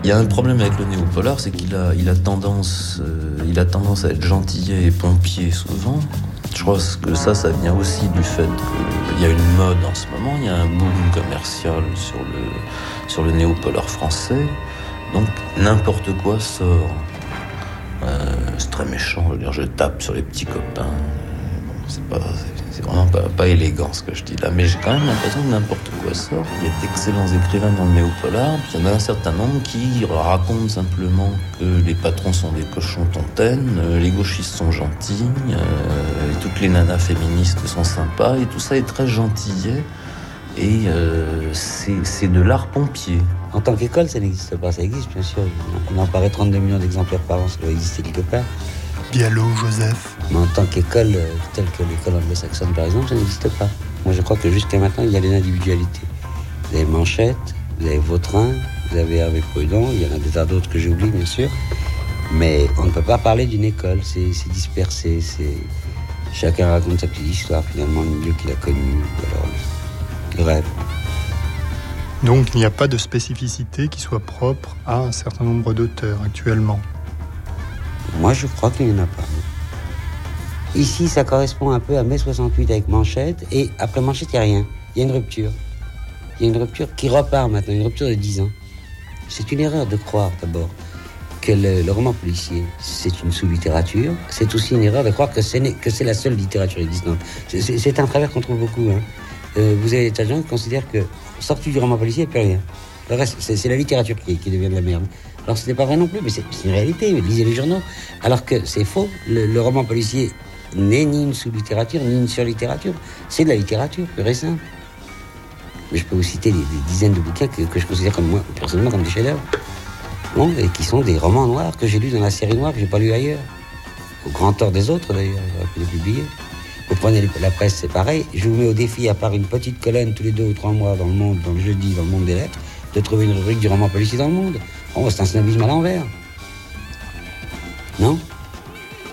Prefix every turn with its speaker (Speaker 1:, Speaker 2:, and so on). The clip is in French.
Speaker 1: Il y a un problème avec le néo-polar, c'est qu'il a, il a tendance à être gentillet et pompier souvent. Je crois que ça vient aussi du fait qu'il y a une mode en ce moment, il y a un boom commercial sur le néo-polar français. Donc n'importe quoi sort. C'est très méchant, je veux dire, je tape sur les petits copains. Bon, c'est vraiment pas élégant ce que je dis là, mais j'ai quand même l'impression que n'importe quoi sort. Il y a d'excellents écrivains dans le néo-polar, puis il y en a un certain nombre qui racontent simplement que les patrons sont des cochons tontaines, les gauchistes sont gentils, et toutes les nanas féministes sont sympas, et tout ça est très gentillet, et c'est de l'art pompier.
Speaker 2: En tant qu'école, ça n'existe pas, ça existe bien sûr. Il en paraît 32 millions d'exemplaires par an, ça doit exister quelque part.
Speaker 3: Diallo, Joseph.
Speaker 2: Mais en tant qu'école, telle que l'école anglo-saxonne par exemple, ça n'existe pas. Moi je crois que jusqu'à maintenant, il y a des individualités. Vous avez Manchette, vous avez Vautrin, vous avez Hervé Prud'hon, il y en a des tas d'autres que j'oublie bien sûr. Mais on ne peut pas parler d'une école, c'est dispersé, chacun raconte sa petite histoire finalement, le milieu qu'il a connu. Alors, le rêve.
Speaker 3: Donc il n'y a pas de spécificité qui soit propre à un certain nombre d'auteurs actuellement.
Speaker 2: Moi, je crois qu'il n'y en a pas. Ici, ça correspond un peu à mai 68 avec Manchette, et après Manchette, il n'y a rien. Il y a une rupture. Il y a une rupture qui repart maintenant, une rupture de 10 ans. C'est une erreur de croire, d'abord, que le roman policier, c'est une sous-littérature. C'est aussi une erreur de croire que c'est la seule littérature existante. C'est un travers qu'on trouve beaucoup. Vous avez des tas de gens qui considèrent que, sorti du roman policier, il n'y a plus rien. Le reste, c'est la littérature qui devient de la merde. Alors ce n'est pas vrai non plus, mais c'est une réalité. Lisez les journaux. Alors que c'est faux. Le roman policier n'est ni une sous-littérature, ni une sur-littérature. C'est de la littérature, pure et simple. Mais je peux vous citer des dizaines de bouquins que je considère comme moi, personnellement, comme des chefs-d'œuvre. Bon, et qui sont des romans noirs que j'ai lus dans la série noire que j'ai pas lu ailleurs. Au grand tort des autres, d'ailleurs, j'aurais pu les publier. Vous prenez la presse, c'est pareil. Je vous mets au défi, à part une petite colonne tous les 2 ou 3 mois dans le Monde, dans le Jeudi, dans le Monde des Lettres, de trouver une rubrique du roman policier dans le Monde. Oh, c'est un snobisme à l'envers. Non ?